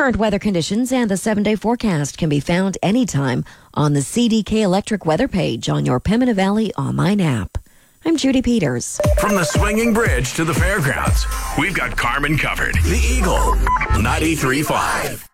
Current weather conditions and the 7-day forecast can be found anytime on the CDK Electric weather page on your Pembina Valley online app. I'm Judy Peters. From the swinging bridge to the fairgrounds, we've got Carmen covered. The Eagle, 93.5.